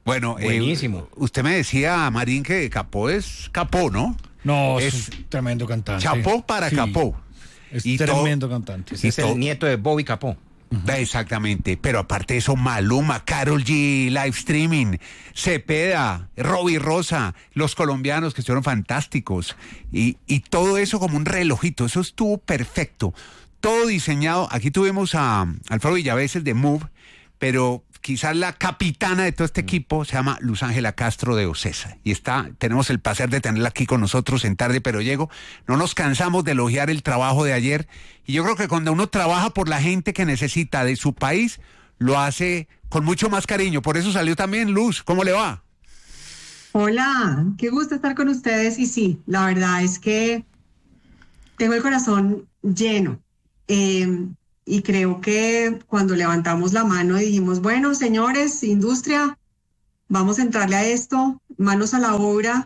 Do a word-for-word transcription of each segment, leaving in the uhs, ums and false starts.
Bueno, buenísimo. Eh, usted me decía, Marín, que Capó es Capó, ¿no? No, es, es un tremendo cantante. Chapó para sí. Capó. Es y tremendo to- cantante. Ese es el nieto de Bobby Capó. Uh-huh. Exactamente, pero aparte de eso, Maluma, Karol G, live streaming, Cepeda, Robbie Rosa, los colombianos que estuvieron fantásticos, y, y todo eso como un relojito, eso estuvo perfecto, todo diseñado. Aquí tuvimos a Alfredo Villaveses de Move, pero quizás la capitana de todo este equipo se llama Luz Ángela Castro de Ocesa, y está, tenemos el placer de tenerla aquí con nosotros en Tarde Pero Llego. No nos cansamos de elogiar el trabajo de ayer, y yo creo que cuando uno trabaja por la gente que necesita de su país, lo hace con mucho más cariño. Por eso salió también Luz. ¿Cómo le va? Hola, qué gusto estar con ustedes, y sí, la verdad es que tengo el corazón lleno. Eh, Y creo que cuando levantamos la mano y dijimos, bueno, señores, industria, vamos a entrarle a esto, manos a la obra,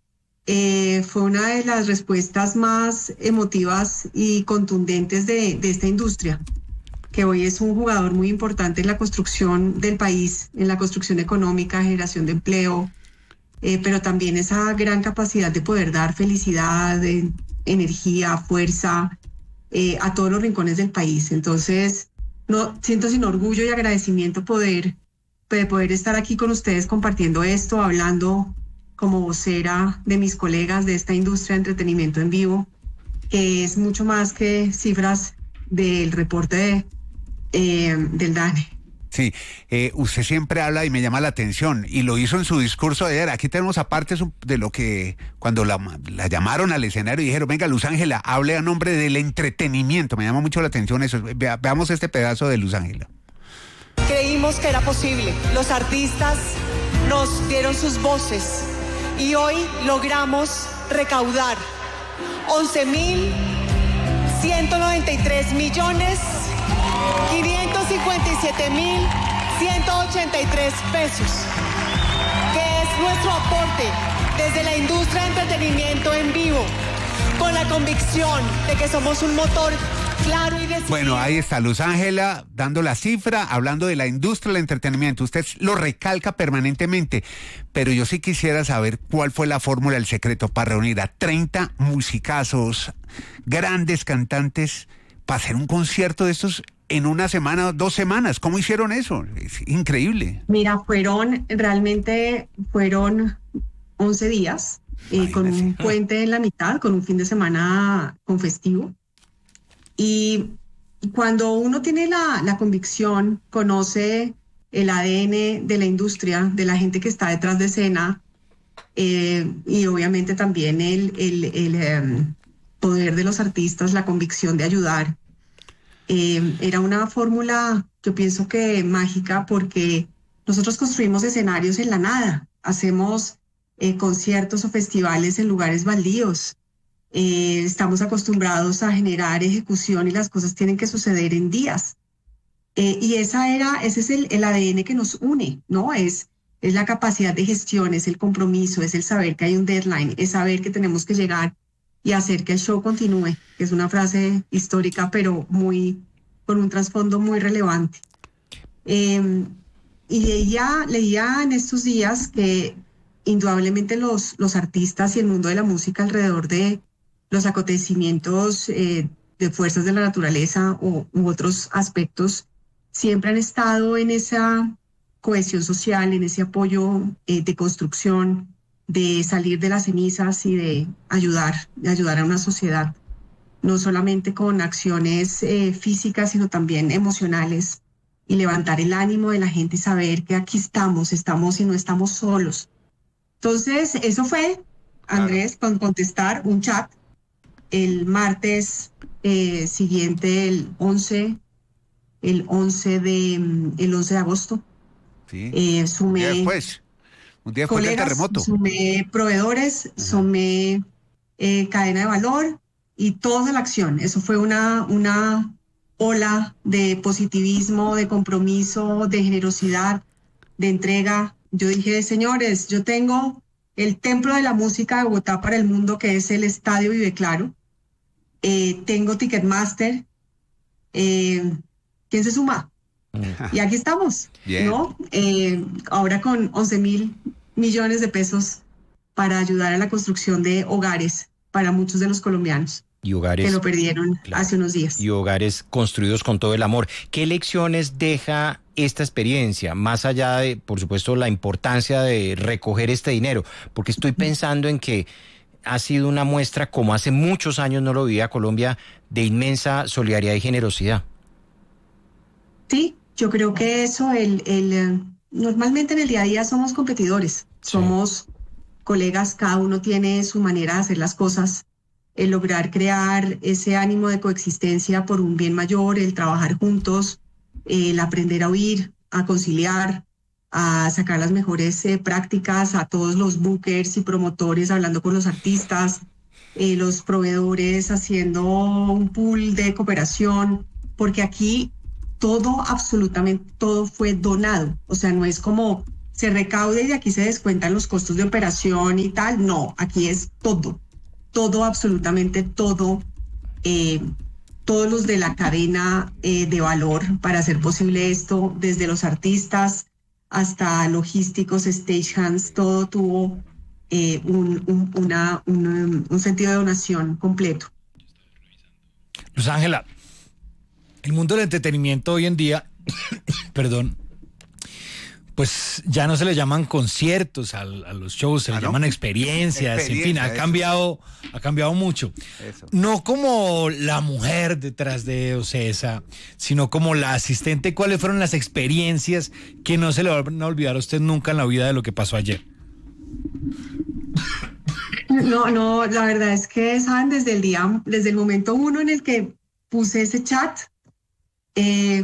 eh, fue una de las respuestas más emotivas y contundentes de, de esta industria, que hoy es un jugador muy importante en la construcción del país, en la construcción económica, generación de empleo, eh, pero también esa gran capacidad de poder dar felicidad, de energía, fuerza, Eh, a todos los rincones del país. Entonces, no siento sin orgullo y agradecimiento poder, de poder estar aquí con ustedes compartiendo esto, hablando como vocera de mis colegas de esta industria de entretenimiento en vivo, que es mucho más que cifras del reporte de, eh, del DANE. Sí, eh, usted siempre habla y me llama la atención, y lo hizo en su discurso de ayer. Aquí tenemos aparte de lo que cuando la, la llamaron al escenario y dijeron, venga, Luz Ángela, hable a nombre del entretenimiento. Me llama mucho la atención eso. Ve, veamos este pedazo de Luz Ángela. Creímos que era posible. Los artistas nos dieron sus voces y hoy logramos recaudar once mil ciento noventa y tres millones quinientos cincuenta y siete mil ciento ochenta y tres pesos, que es nuestro aporte desde la industria de entretenimiento en vivo, con la convicción de que somos un motor claro y decidido. Bueno, ahí está Luz Ángela dando la cifra, hablando de la industria del entretenimiento. Usted lo recalca permanentemente, pero yo sí quisiera saber cuál fue la fórmula, el secreto para reunir a treinta musicazos, grandes cantantes, para hacer un concierto de estos en una semana, dos semanas. ¿Cómo hicieron eso? Es increíble. Mira, fueron, realmente fueron once días, eh, con un puente en la mitad, con un fin de semana con festivo. Y cuando uno tiene la, la convicción, conoce el A D N de la industria, de la gente que está detrás de escena, eh, y obviamente también el, el, el eh, poder de los artistas, la convicción de ayudar, Eh, era una fórmula, yo pienso que mágica, porque nosotros construimos escenarios en la nada, hacemos eh, conciertos o festivales en lugares baldíos, eh, estamos acostumbrados a generar ejecución y las cosas tienen que suceder en días. Eh, y esa era, ese es el, el A D N que nos une, ¿no? Es, es la capacidad de gestión, es el compromiso, es el saber que hay un deadline, es saber que tenemos que llegar y hacer que el show continúe, que es una frase histórica, pero muy, con un trasfondo muy relevante. Eh, y leía, leía en estos días que indudablemente los, los artistas y el mundo de la música alrededor de los acontecimientos eh, de fuerzas de la naturaleza o, u otros aspectos siempre han estado en esa cohesión social, en ese apoyo eh, de construcción, de salir de las cenizas y de ayudar, de ayudar a una sociedad, no solamente con acciones eh, físicas, sino también emocionales, y levantar el ánimo de la gente y saber que aquí estamos, estamos y no estamos solos. Entonces, eso fue, Andrés, con contestar un chat el martes eh, siguiente, el once, el once de, el once de agosto. Sí. Eh, sumé... Un día después. Un día después del terremoto. Sumé proveedores, Ajá. sumé eh, cadena de valor y todos a la acción. Eso fue una, una ola de positivismo, de compromiso, de generosidad, de entrega. Yo dije, señores, yo tengo el templo de la música de Bogotá para el mundo, que es el Estadio Vive Claro. Eh, tengo Ticketmaster. Eh, ¿Quién se suma? Mm. Y aquí estamos, Bien. ¿no? Eh, ahora con once mil millones de pesos para ayudar a la construcción de hogares para muchos de los colombianos. Y hogares que lo perdieron claro, hace unos días. Y hogares construidos con todo el amor. ¿Qué lecciones deja esta experiencia? Más allá de, por supuesto, la importancia de recoger este dinero. Porque estoy pensando en que ha sido una muestra, como hace muchos años no lo vivía Colombia, de inmensa solidaridad y generosidad. Sí, yo creo que eso, el, el normalmente en el día a día somos competidores. Sí. Somos colegas, cada uno tiene su manera de hacer las cosas. El lograr crear ese ánimo de coexistencia por un bien mayor, el trabajar juntos, el aprender a oír, a conciliar, a sacar las mejores eh, prácticas, a todos los bookers y promotores hablando con los artistas, eh, los proveedores haciendo un pool de cooperación, porque aquí todo, absolutamente todo fue donado. O sea, no es como se recaude y de aquí se descuentan los costos de operación y tal. No, aquí es todo. Todo, absolutamente todo, eh, todos los de la cadena eh, de valor para hacer posible esto, desde los artistas hasta logísticos, stagehands, todo tuvo eh, un, un, una, un, un sentido de donación completo. Luz Ángela, el mundo del entretenimiento hoy en día, perdón, pues ya no se le llaman conciertos a, a los shows, se ¿Ah, le no? llaman experiencias, Experiencia, en fin, ha eso. cambiado, ha cambiado mucho. Eso. No como la mujer detrás de Ocesa, sino como la asistente. ¿Cuáles fueron las experiencias que no se le van a olvidar a usted nunca en la vida de lo que pasó ayer? No, no, la verdad es que, saben, desde el día, desde el momento uno en el que puse ese chat, eh,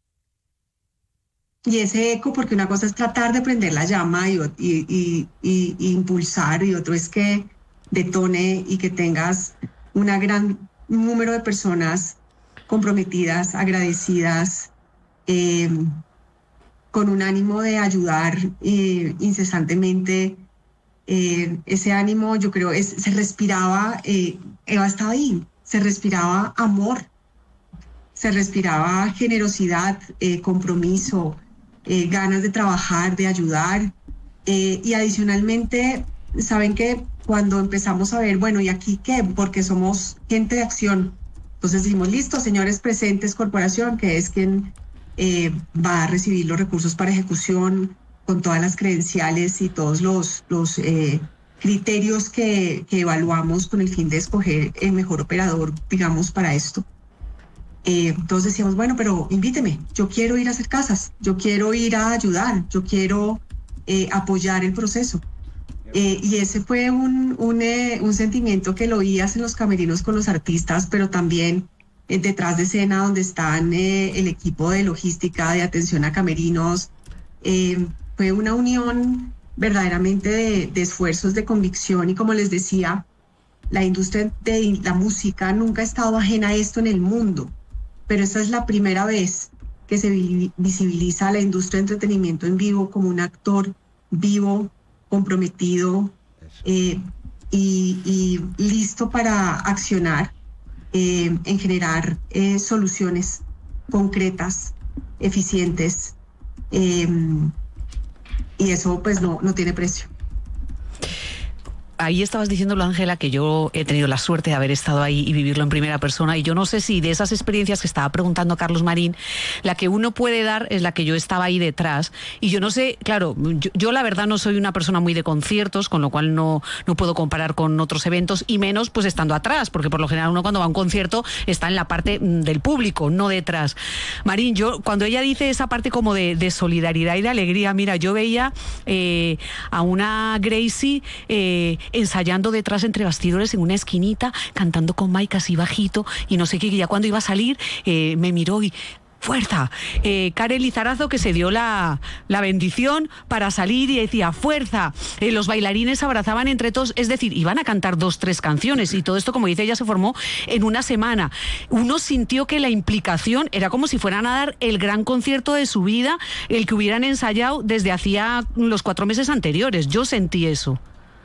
y ese eco, porque una cosa es tratar de prender la llama y, y, y, y, y impulsar, y otro es que detone y que tengas una gran número de personas comprometidas, agradecidas, eh, con un ánimo de ayudar eh, incesantemente. Eh, ese ánimo, yo creo, es, se respiraba, eh, Eva estaba ahí, se respiraba amor, se respiraba generosidad, eh, compromiso, Eh, ganas de trabajar, de ayudar, eh, y adicionalmente, saben que cuando empezamos a ver, bueno, ¿y aquí qué? Porque somos gente de acción, entonces dijimos, listo, señores presentes, corporación, que es quien eh, va a recibir los recursos para ejecución con todas las credenciales y todos los, los eh, criterios que, que evaluamos con el fin de escoger el mejor operador, digamos, para esto. Eh, entonces decíamos, bueno, pero invíteme, yo quiero ir a hacer casas, yo quiero ir a ayudar, yo quiero eh, apoyar el proceso. Eh, y ese fue un, un, eh, un sentimiento que lo oías en los camerinos con los artistas, pero también eh, detrás de escena donde están eh, el equipo de logística, de atención a camerinos. Eh, fue una unión verdaderamente de, de esfuerzos, de convicción, y como les decía, la industria de la música nunca ha estado ajena a esto en el mundo. Pero esta es la primera vez que se visibiliza a la industria de entretenimiento en vivo como un actor vivo, comprometido eh, y, y listo para accionar eh, en generar eh, soluciones concretas, eficientes, eh, y eso pues no, no tiene precio. Ahí estabas diciéndolo, Ángela, que yo he tenido la suerte de haber estado ahí y vivirlo en primera persona, y yo no sé si de esas experiencias que estaba preguntando Carlos Marín, la que uno puede dar es la que yo estaba ahí detrás, y yo no sé, claro, yo, yo la verdad no soy una persona muy de conciertos, con lo cual no, no puedo comparar con otros eventos, y menos pues estando atrás, porque por lo general uno cuando va a un concierto está en la parte del público, no detrás. Marín, yo cuando ella dice esa parte como de, de solidaridad y de alegría, mira, yo veía eh, a una Gracie eh, ensayando detrás entre bastidores en una esquinita, cantando con Mike así bajito y no sé qué, y ya cuando iba a salir eh, me miró y fuerza, eh, Karen Lizarazo, que se dio la, la bendición para salir y decía fuerza, eh, los bailarines se abrazaban entre todos, es decir, iban a cantar dos, tres canciones, y todo esto, como dice ella, se formó en una semana. Uno sintió que la implicación era como si fueran a dar el gran concierto de su vida, el que hubieran ensayado desde hacía los cuatro meses anteriores. Yo sentí eso.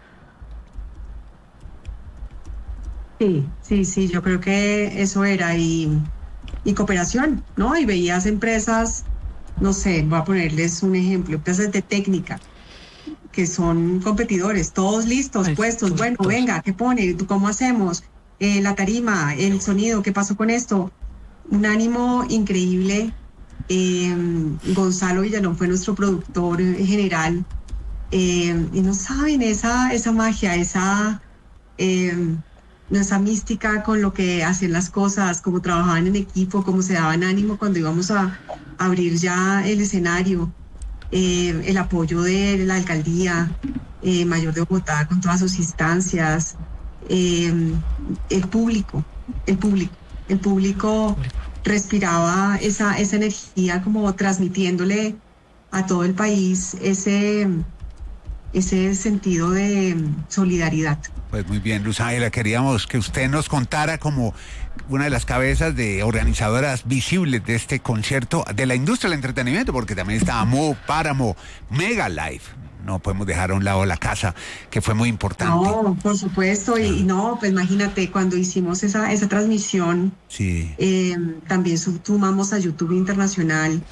Sí, sí, sí, yo creo que eso era, y, y cooperación, ¿no? Y veías empresas no sé, voy a ponerles un ejemplo, clases de técnica, que son competidores, todos listos, Ay, puestos, bueno, todos. venga, ¿qué pone? ¿Cómo hacemos? Eh, la tarima, el sonido, ¿qué pasó con esto? Un ánimo increíble. Eh, Gonzalo Villalón fue nuestro productor general. Eh, y no saben, esa, esa magia, esa, eh, esa mística con lo que hacían las cosas, cómo trabajaban en equipo, cómo se daban ánimo cuando íbamos a, a abrir ya el escenario, eh, el apoyo de la alcaldía eh, mayor de Bogotá con todas sus instancias, eh, el público, el público, el público respiraba esa, esa energía como transmitiéndole a todo el país ese... ese sentido de solidaridad. Pues muy bien, Luz Ángela, queríamos que usted nos contara como una de las cabezas de organizadoras visibles de este concierto de la industria del entretenimiento, porque también está Mo, Páramo, Mega Live. No podemos dejar a un lado la casa, que fue muy importante. No, por supuesto, y, y no, pues imagínate, cuando hicimos esa, esa transmisión, Sí. eh, también sumamos a YouTube Internacional.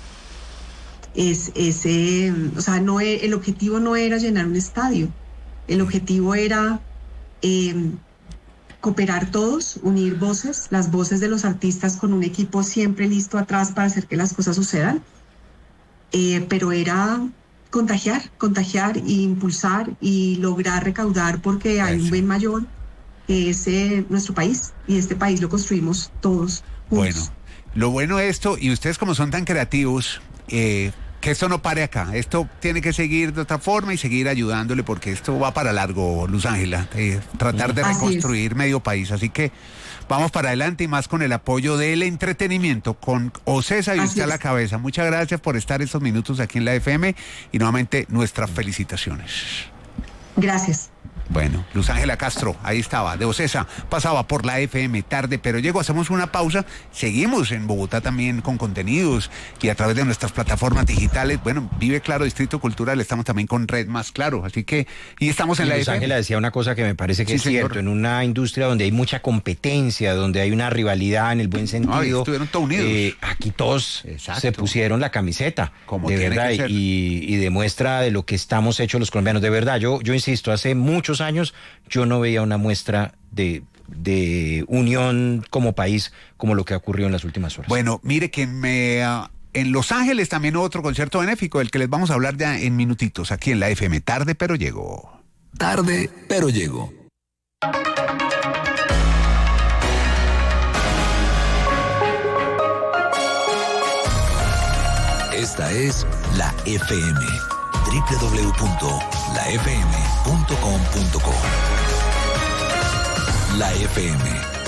Es, ese, o sea, no, e- el objetivo no era llenar un estadio, el objetivo era eh, cooperar todos, unir voces, las voces de los artistas con un equipo siempre listo atrás para hacer que las cosas sucedan, eh, pero era contagiar, contagiar e impulsar y lograr recaudar porque hay Eso. un bien mayor que es eh, nuestro país, y este país lo construimos todos juntos. Bueno, lo bueno de esto, y ustedes como son tan creativos, eh, que esto no pare acá, esto tiene que seguir de otra forma y seguir ayudándole, porque esto va para largo, Luz Ángela, eh, tratar de Así es. reconstruir medio país, así que vamos para adelante y más con el apoyo del entretenimiento, con Ocesa y Así usted a la es. cabeza. Muchas gracias por estar estos minutos aquí en la F M y nuevamente nuestras felicitaciones. Gracias. Bueno, Luz Ángela Castro, ahí estaba, de Ocesa, pasaba por la F M tarde, pero llegó, hacemos una pausa, seguimos en Bogotá también con contenidos y a través de nuestras plataformas digitales, bueno, Vive Claro, Distrito Cultural, estamos también con Red Más Claro, así que, y estamos en Y la Luz F M. Ángela decía una cosa que me parece que Sí, es señor. cierto, en una industria donde hay mucha competencia, donde hay una rivalidad en el buen sentido, estuvieron todos unidos. eh, aquí todos Exacto. se pusieron la camiseta, Como de tiene verdad, que ser. y, y demuestra de lo que estamos hechos los colombianos. De verdad, yo, yo insisto, hace muchos años yo no veía una muestra de, de unión como país como lo que ha ocurrido en las últimas horas. Bueno, mire que me... ah, en Los Ángeles también hubo otro concierto benéfico, del que les vamos a hablar ya en minutitos, aquí en la F M, tarde pero llegó. Tarde, pero llego. Esta es la F M. doble u doble u doble u punto la f m punto com punto co. La F M.